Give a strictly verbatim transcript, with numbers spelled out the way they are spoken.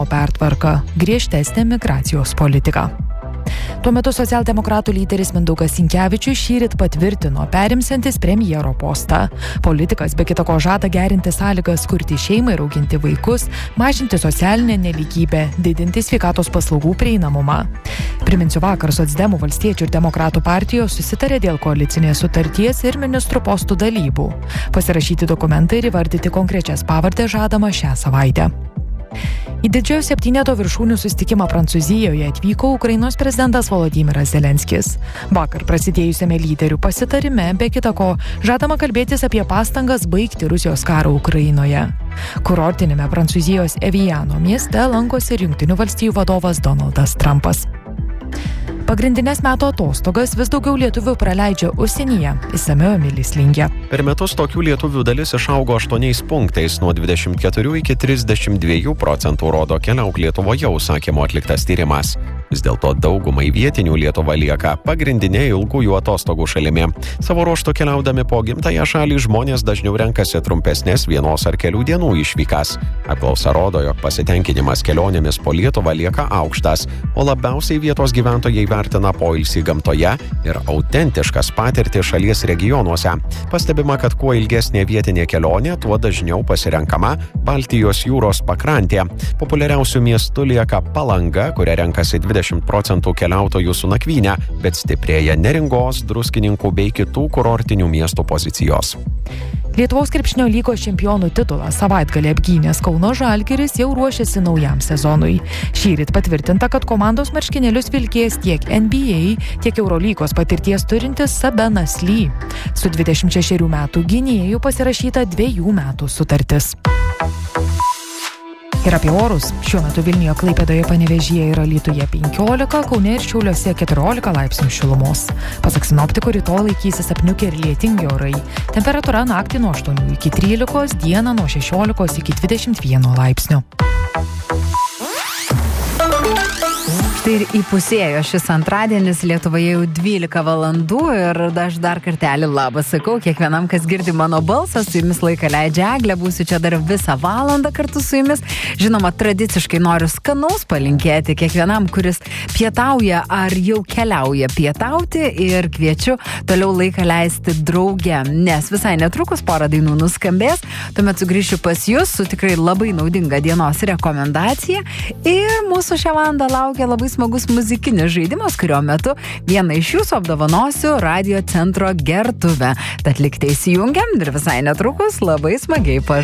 pertvarka, griežtesnė migracijos politika. Tuo metu socialdemokratų lyderis Mindaugas Sinkevičius šįryt patvirtino perimsiantis premjero postą. Politikas be kita ko žada gerinti sąlygas kurti šeimą ir auginti vaikus, mažinti socialinę nelygybę, didinti sveikatos paslaugų prieinamumą. Priminsiu, vakar socdemų, valstiečių ir demokratų partijos susitarė dėl koalicinės sutarties ir ministrų postų dalybų. Pasirašyti dokumentai ir įvardyti konkrečias pavardes žadama šią savaitę. Į didžiojo septyneto viršūnių susitikimą Prancūzijoje atvyko Ukrainos prezidentas Volodymyras Zelenskis. Vakar prasidėjusiame lyderių pasitarime, be kita ko, žadama kalbėtis apie pastangas baigti Rusijos karą Ukrainoje. Kurortiniame Prancūzijos Eviano mieste lankosi ir Jungtinių valstijų vadovas Donaldas Trumpas. Pagrindinės metų atostogas vis daugiau lietuvių praleidžia užsienyje, išsamiau Emilis Lingė. Per metus tokių lietuvių dalis išaugo aštuoniais punktais nuo dvidešimt keturių iki trisdešimt dviejų procentų, rodo Keliauk Lietuvoje užsakymo atliktas tyrimas. Vis dėlto daugumai vietinių Lietuva lieka pagrindinė ilgųjų atostogų šalimi. Savo ruožtu keliaudami po gimtąją šalį žmonės dažniau renkasi trumpesnės vienos ar kelių dienų išvykas. Apklausa rodo, jog pasitenkinimas kelionėmis po Lietuvą lieka aukštas, o labiausiai vietos gyventojai vertina poilsį gamtoje ir autentiškas patirtis šalies regionuose. Pastebima, kad kuo ilgesnė vietinė kelionė, tuo dažniau pasirenkama Baltijos jūros pakrantė. Populiariausių miestų lieka Palanga, kuria renkasi dvidešimt procentų keliautojų su nakvyne, bet stiprėja Neringos, Druskininkų bei kitų kurortinių miestų pozicijos. Lietuvos krepšinio lygos čempionų titulą savaitgalį apgynęs Kauno Žalgiris jau ruošiasi naujam sezonui. Šįryt patvirtinta, kad komandos marškinėlius vilkės tiek N B A, tiek Eurolygos patirties turintis Sabenas Lee. Su dvidešimt šešerių metų gynėju pasirašyta dviejų metų sutartis. Ir apie orus. Šiuo metu Vilniuje, Klaipėdoje, Panevėžyje ir Alytuje penkiolika, Kaune ir Šiauliuose keturiolika laipsnių šilumos. Pasak sinoptikų, rytoj laikysis apniukę ir lietingi orai. Temperatūra naktį nuo aštuonių iki trylikos, dieną nuo šešiolikos iki dvidešimt vieno laipsnio. Štai ir įpusėjo šis antradienis, Lietuvoje jau dvylika valandų ir aš dar kartelį labas sakau kiekvienam, kas girdi mano balsą, su jumis laiką leidžia Eglė, būsiu čia dar visą valandą kartu su jumis. Žinoma, tradiciškai noriu skanaus palinkėti kiekvienam, kuris pietauja ar jau keliauja pietauti ir kviečiu toliau laiką leisti drauge, nes visai netrukus porą dainų nuskambės, tuomet sugrįšiu pas jūs su tikrai labai naudinga dienos rekomendacija ir mūsų šią valandą laukia labai smagus muzikinis žaidimas, kurio metu vieną iš jūsų apdovanosiu Radio Centro gertuvę. Tad likite įsijungiam ir visai netrukus labai smagiai pažaisim.